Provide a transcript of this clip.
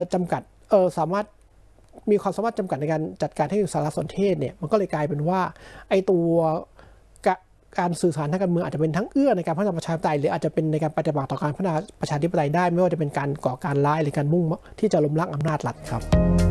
จำกัดสามารถมีความสามารถจำกัดในการจัดการเทคโนโลยีสารสนเทศเนี่ยมันก็เลยกลายเป็นว่าไอ้ตัวการสื่อสารทางการเมืองอาจจะเป็นทั้งเอื้อในการพัฒนาประชาธิปไตยหรืออาจจะเป็นในการปฏิบัติต่อการพัฒนาประชาธิปไตยได้ไม่ว่าจะเป็นการก่อการร้ายหรือการมุ่งที่จะล้มล้างอำนาจรัฐครับ